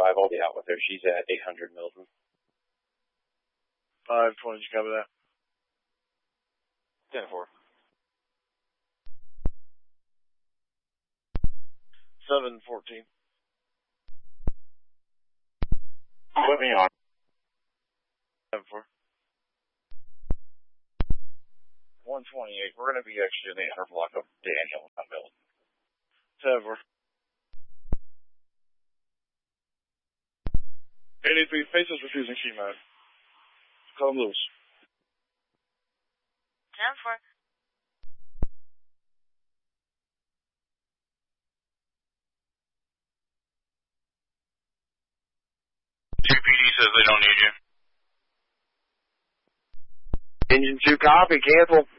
I'll be out with her. She's at 800 Milton. 520, did you cover that? 10-4. 714. Put me on. 7-4. 128. We're going to be actually in the 800 block of Daniel. I'm built. 7-4. 83 faces refusing sheet mode. Call them loose. 10-4. GPD says they don't need you. Engine 2 copy, cancel.